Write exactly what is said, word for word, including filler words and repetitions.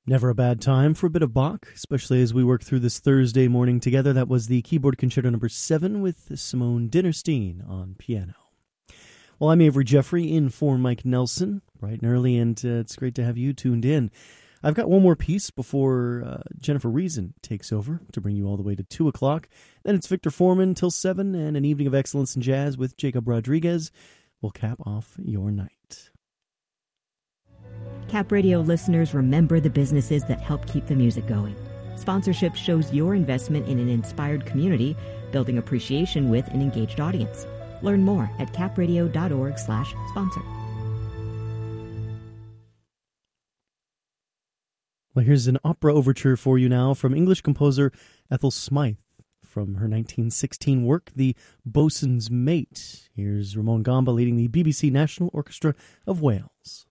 Never a bad time for a bit of Bach, especially as we work through this Thursday morning together. That was the Keyboard Concerto number seven with Simone Dinnerstein on piano. Well, I'm Avery Jeffrey in for Mike Nelson, bright and early, and uh, it's great to have you tuned in. I've got one more piece before uh, Jennifer Reason takes over to bring you all the way to two o'clock. Then it's Victor Foreman till seven, and an evening of excellence in jazz with Jacob Rodriguez will cap off your night. Cap Radio listeners, remember the businesses that help keep the music going. Sponsorship shows your investment in an inspired community, building appreciation with an engaged audience. Learn more at capradio.org slash sponsor. Well, here's an opera overture for you now from English composer Ethel Smythe from her nineteen sixteen work, The Boatswain's Mate. Here's Ramon Gamba leading the B B C National Orchestra of Wales.